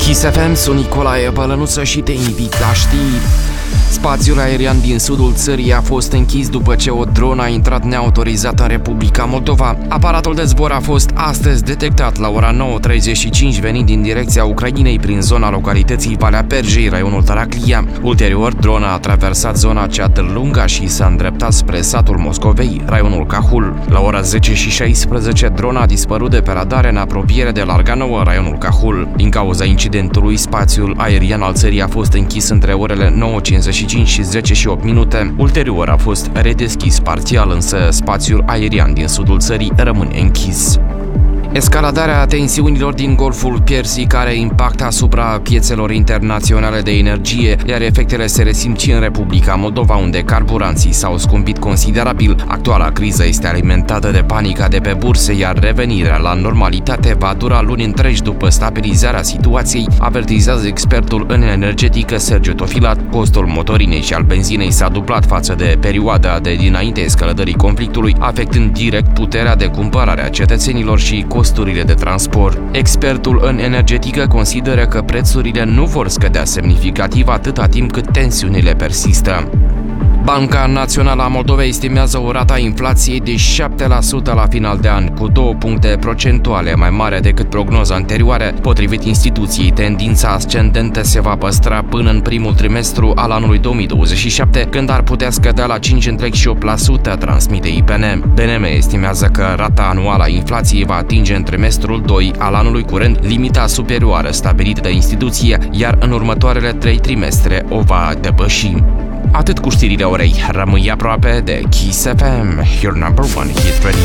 Kiss FM, sunt Nicolae Bălănuță și te invit la știri. Spațiul aerian din sudul țării a fost închis după ce o dronă a intrat neautorizată în Republica Moldova. Aparatul de zbor a fost astăzi detectat la ora 9:35 venind din direcția Ucrainei prin zona localității Valea Perjei, raionul Taraclia. Ulterior, drona a traversat zona Ceatârlunga și s-a îndreptat spre satul Moscovei, raionul Cahul. La ora 10:16, drona a dispărut de pe radare în apropiere de Larga Nouă, raionul Cahul. Din cauza incidentului, spațiul aerian al țării a fost închis între orele 9:55 și 10:08. Ulterior a fost redeschis parțial, însă spațiul aerian din sudul țării rămâne închis. Escaladarea tensiunilor din Golful Persic are impact asupra piețelor internaționale de energie, iar efectele se resimt și în Republica Moldova, unde carburanții s-au scumpit considerabil. Actuala criză este alimentată de panica de pe burse, iar revenirea la normalitate va dura luni întregi după stabilizarea situației, avertizează expertul în energetică Sergiu Tofilat. Costul motorinei și al benzinei s-a dublat față de perioada de dinainte escaladării conflictului, afectând direct puterea de cumpărare a cetățenilor și costurile de transport. Expertul în energetică consideră că prețurile nu vor scădea semnificativ atâta timp cât tensiunile persistă. Banca Națională a Moldovei estimează o rată a inflației de 7% la final de an, cu 2 puncte procentuale mai mare decât prognoza anterioară. Potrivit instituției, tendința ascendentă se va păstra până în primul trimestru al anului 2027, când ar putea scădea la 5,8%, transmite IPN. BNM estimează că rata anuală a inflației va atinge în trimestrul 2 al anului curent limita superioară stabilită de instituție, iar în următoarele 3 trimestre o va depăși. Atât cu știrile orei, rămâi aproape de Kiss FM, your number one hit radio.